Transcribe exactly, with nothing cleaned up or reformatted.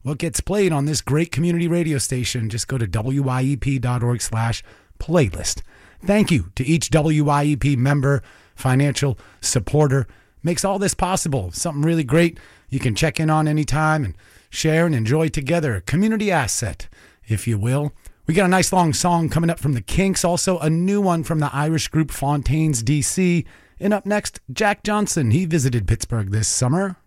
what gets played on this great community radio station. Just go to W Y E P dot org slash playlist. Thank you to each W Y E P member, financial supporter. Makes all this possible. Something really great you can check in on anytime and share and enjoy together. A community asset, if you will. We got a nice long song coming up from the Kinks. Also a new one from the Irish group Fontaines D C. And up next, Jack Johnson. He visited Pittsburgh this summer.